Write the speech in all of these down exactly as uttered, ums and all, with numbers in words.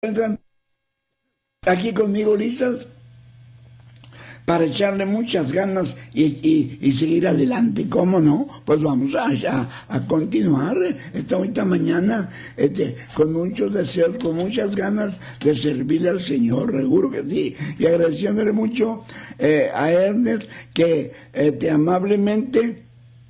Entran aquí conmigo listas para echarle muchas ganas y, y, y seguir adelante. ¿Cómo no? Pues vamos a, a, a continuar esta ahorita mañana este, con muchos deseos, con muchas ganas de servirle al Señor, seguro que sí. Y agradeciéndole mucho eh, a Ernest que este, amablemente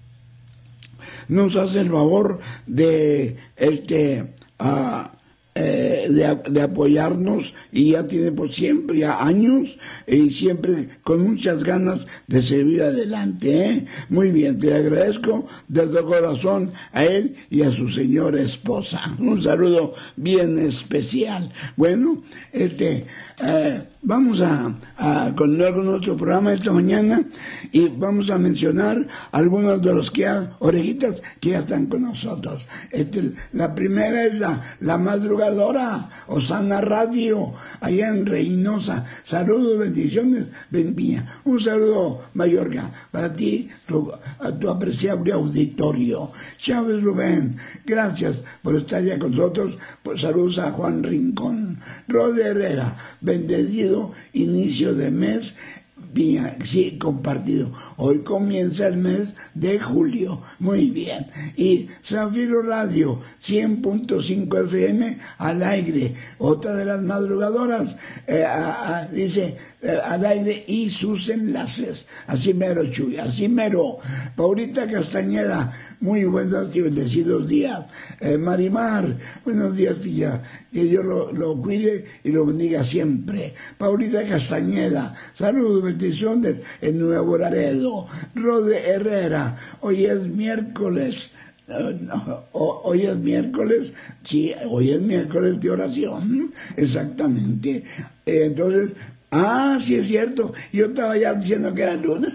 nos hace el favor de este uh, Eh, de, de apoyarnos, y ya tiene por siempre ya años y siempre con muchas ganas de seguir adelante, ¿eh? Muy bien, te agradezco de todo corazón a él y a su señora esposa. Un saludo bien especial. Bueno, este eh, vamos a, a continuar con nuestro programa esta mañana y vamos a mencionar algunos de los que ya, orejitas que ya están con nosotros. Este, la primera es la, la madrugada Osana Radio, allá en Reynosa. Saludos, bendiciones, Benvía. Un saludo, Mayorga, para ti, tu, a tu apreciable auditorio. Chávez Rubén, gracias por estar ya con nosotros. Pues saludos a Juan Rincón. Rode Herrera, bendecido inicio de mes. Bien, sí, compartido. Hoy comienza el mes de julio. Muy bien. Y Zafiro Radio, cien punto cinco F M al aire. Otra de las madrugadoras, eh, a, a, dice, eh, al aire y sus enlaces. Así mero, Chuy, así mero. Paulita Castañeda, muy buenos y bendecidos días. Eh, Marimar, buenos días, Pilla. Que Dios lo, lo cuide y lo bendiga siempre. Paulita Castañeda, saludos, bendiciones en Nuevo Laredo. Rode Herrera, hoy es miércoles. Uh, no, hoy es miércoles, sí, hoy es miércoles de oración, exactamente. Eh, entonces, ah, sí es cierto, yo estaba ya diciendo que era lunes.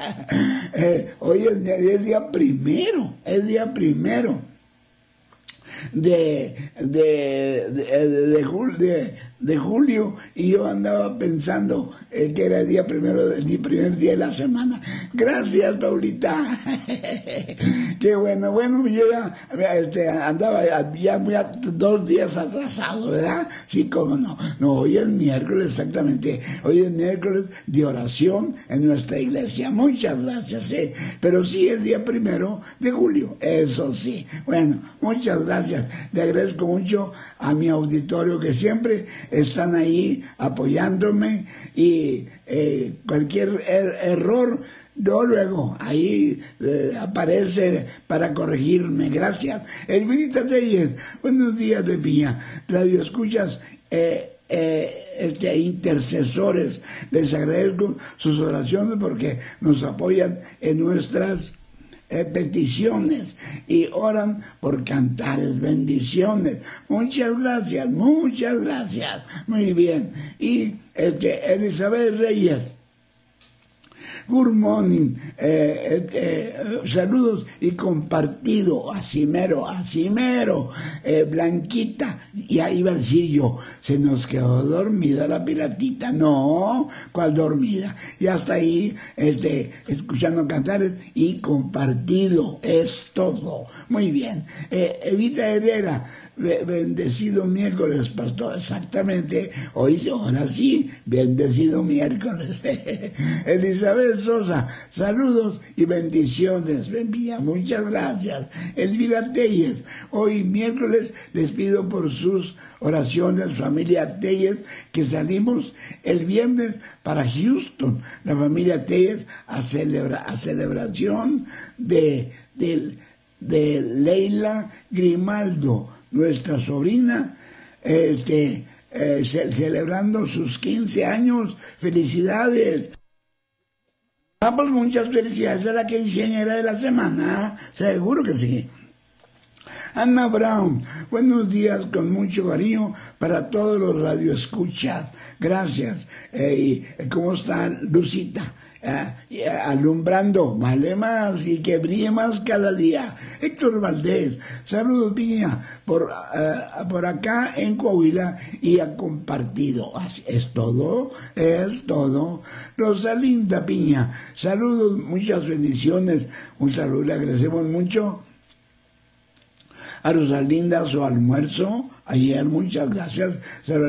eh, hoy es, es día primero, es día primero. De de de, de, de, jul, de de julio, y yo andaba pensando eh, que era el día primero del primer día de la semana. Gracias, Paulita. Qué bueno. Bueno, yo ya este, andaba ya, ya, ya dos días atrasado, ¿verdad? Sí, cómo no. No, hoy es miércoles, exactamente. Hoy es miércoles de oración en nuestra iglesia. Muchas gracias, ¿eh? Pero sí es día primero de julio, eso sí. Bueno, muchas gracias. Le agradezco mucho a mi auditorio que siempre están ahí apoyándome, y eh, cualquier er- error yo luego ahí eh, aparece para corregirme. Gracias. Elvirita Telles, buenos días, Bebía. Radio escuchas eh, eh, este, intercesores, les agradezco sus oraciones porque nos apoyan en nuestras Eh, peticiones y oran por cantares, bendiciones. Muchas gracias, muchas gracias. Muy bien. Y este, Elizabeth Reyes, good morning, eh, eh, saludos y compartido, así mero, así mero, eh, Blanquita, ya iba a decir yo, se nos quedó dormida la piratita. No, ¿cuál dormida? Ya está ahí, este, escuchando cantares y compartido, es todo. Muy bien. eh, Evita Herrera, bendecido miércoles, pastor. Exactamente, hoy, ahora sí, bendecido miércoles. Elizabeth Sosa, saludos y bendiciones, Benvía, muchas gracias. Elvira Telles, hoy miércoles les pido por sus oraciones, familia Telles, que salimos el viernes para Houston, la familia Telles, a, celebra, a celebración de, de, de Leila Grimaldo, nuestra sobrina, este, eh, ce- celebrando sus quince años. Felicidades. Ah, pues muchas felicidades a la quinceañera de la semana, seguro que sí. Ana Brown, buenos días con mucho cariño para todos los radioescuchas. Gracias. Eh, y, ¿Cómo está Lucita? Eh, alumbrando, vale más y que brille más cada día. Héctor Valdés, saludos, Piña, por, uh, por acá en Coahuila, y ha compartido. Así, es todo, es todo. Rosalinda Piña, saludos, muchas bendiciones. Un saludo, le agradecemos mucho a Rosalinda su almuerzo ayer, muchas gracias. Se lo